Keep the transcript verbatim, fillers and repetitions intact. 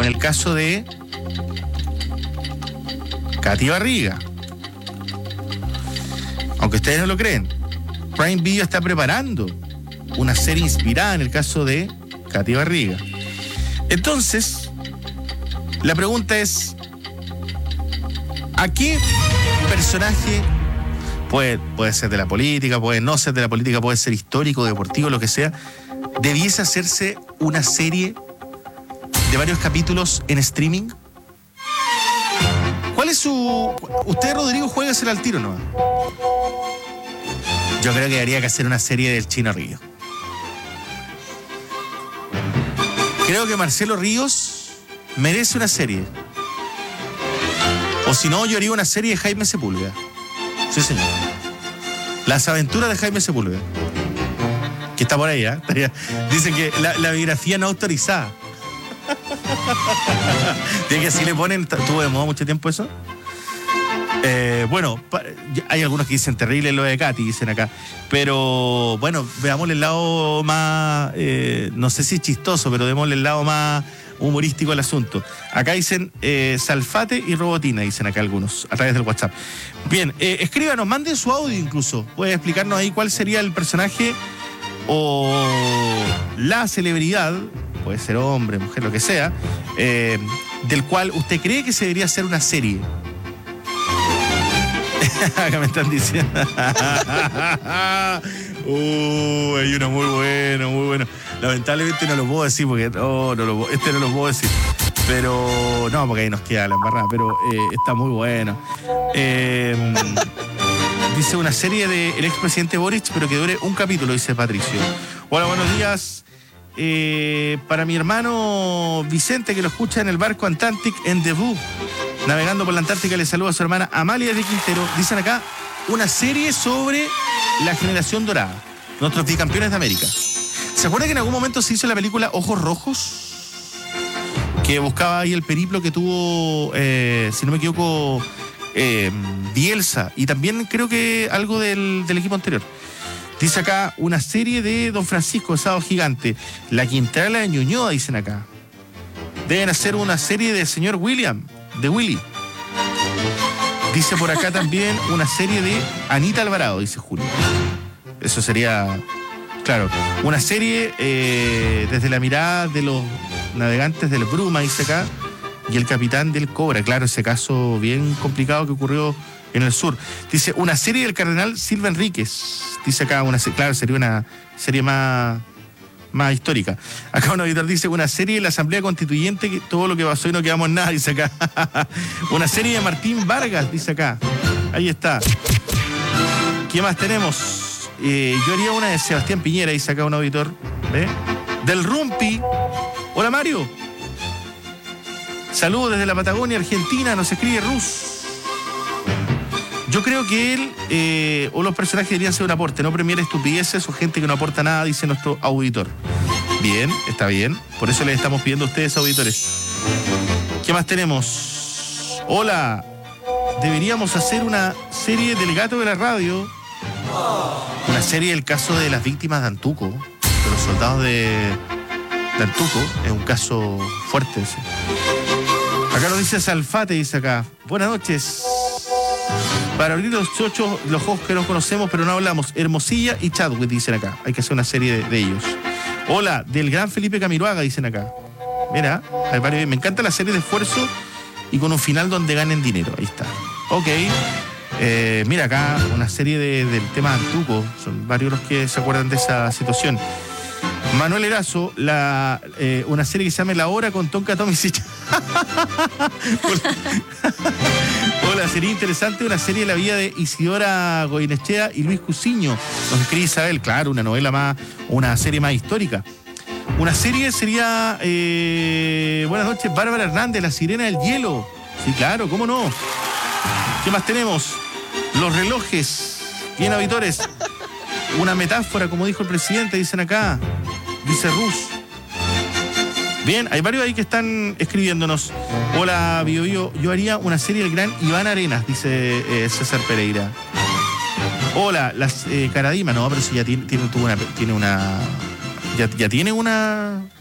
con el caso de Katy Barriga. Aunque ustedes no lo creen, Prime Video está preparando una serie inspirada en el caso de Katy Barriga. Entonces, la pregunta es, ¿a qué personaje, puede, puede ser de la política, puede no ser de la política, puede ser histórico, deportivo, lo que sea, debiese hacerse una serie de varios capítulos en streaming? ¿Cuál es su...? Usted, Rodrigo, juégasela al tiro, ¿no? Yo creo que habría que hacer una serie del Chino Ríos. Creo que Marcelo Ríos merece una serie. O si no, yo haría una serie de Jaime Sepúlveda. Sí, señor. Las aventuras de Jaime Sepúlveda. Que está por ahí, ¿eh? Dicen que la, la biografía no autorizada. Tiene que si le ponen... ¿Tuvo de moda mucho tiempo eso? Eh, bueno, hay algunos que dicen terrible lo de Katy, dicen acá. Pero bueno, veámosle el lado más, eh, no sé si chistoso, pero démosle el lado más humorístico al asunto. Acá dicen eh, Salfate y Robotina, dicen acá algunos, a través del WhatsApp. Bien, eh, escríbanos, manden su audio incluso. Puede explicarnos ahí cuál sería el personaje o la celebridad, puede ser hombre, mujer, lo que sea, eh, del cual usted cree que se debería hacer una serie. Acá me están diciendo. uh, hay uno muy bueno, muy bueno. Lamentablemente no lo puedo decir porque oh, no lo, este no lo puedo decir. Pero no, porque ahí nos queda la embarrada. Pero eh, está muy bueno. Eh, dice una serie del expresidente Boric, pero que dure un capítulo, dice Patricio. Hola, buenos días. Eh, para mi hermano Vicente, que lo escucha en el barco Atlantic en Debut, navegando por la Antártica, le saluda a su hermana Amalia de Quintero. Dicen acá una serie sobre la generación dorada, nuestros bicampeones de América. ¿Se acuerdan que en algún momento se hizo la película Ojos Rojos? Que buscaba ahí el periplo que tuvo, eh, si no me equivoco, eh, Bielsa. Y también creo que algo del, del equipo anterior. Dice acá una serie de Don Francisco, Sábado Gigante. La Quintana de Ñuñoa, dicen acá. Deben hacer una serie de señor William, de Willy. Dice por acá también una serie de Anita Alvarado, dice Julio. Eso sería, claro, una serie eh, desde la mirada de los navegantes del Bruma, dice acá, y el capitán del Cobra. Claro, ese caso bien complicado que ocurrió en el sur. Dice una serie del cardenal Silva Enríquez. Dice acá, una claro, sería una serie más... más histórica. Acá un auditor dice una serie de la Asamblea Constituyente, que todo lo que pasó y no quedamos en nada, dice acá. Una serie de Martín Vargas, dice acá. Ahí está. ¿Qué más tenemos? Eh, yo haría una de Sebastián Piñera, dice acá un auditor. ¿Ve? Del Rumpi. Hola, Mario. Saludos desde la Patagonia, Argentina, nos escribe Rus. Yo creo que él eh, o los personajes deberían ser un aporte, no premiar estupideces o gente que no aporta nada, dice nuestro auditor. Bien, está bien. Por eso les estamos pidiendo a ustedes, auditores. ¿Qué más tenemos? Hola. Deberíamos hacer una serie del Gato de la Radio. Una serie del caso de las víctimas de Antuco, de los soldados de, de Antuco. Es un caso fuerte ese. Acá nos dice Salfate, dice acá. Buenas noches. Para abrir los chochos, los ojos que nos conocemos, pero no hablamos. Hermosilla y Chadwick, dicen acá. Hay que hacer una serie de, de ellos. Hola, del gran Felipe Camiroaga, dicen acá. Mira, hay varios, me encanta la serie de esfuerzo y con un final donde ganen dinero. Ahí está. Ok. Eh, mira acá, una serie de, del tema Antuco. Son varios los que se acuerdan de esa situación. Manuel Erazo, la, eh, una serie que se llama La Hora con Tonka Tomisic. Hola, sería interesante una serie de la vida de Isidora Goinechea y Luis Cusiño. Nos escribe Isabel, claro, una novela más, una serie más histórica. Una serie sería, eh, buenas noches, Bárbara Hernández, La Sirena del Hielo. Sí, claro, ¿cómo no? ¿Qué más tenemos? Los relojes. Bien, auditores. Una metáfora, como dijo el presidente, dicen acá. Dice Rus. Bien, hay varios ahí que están escribiéndonos. Hola, Bio Bio. Yo haría una serie del gran Iván Arenas, dice eh, César Pereira. Hola, las eh, Caradima. No, pero si ya tiene, tiene, tuvo una, tiene una... Ya, ya tiene una...